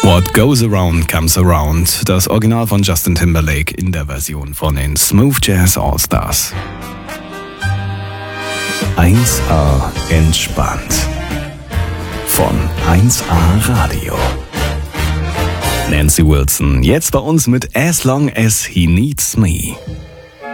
What Goes Around Comes Around, das Original von Justin Timberlake in der Version von den Smooth Jazz All-Stars. 1A entspannt von 1A Radio. Nancy Wilson, jetzt bei uns mit As Long As He Needs Me.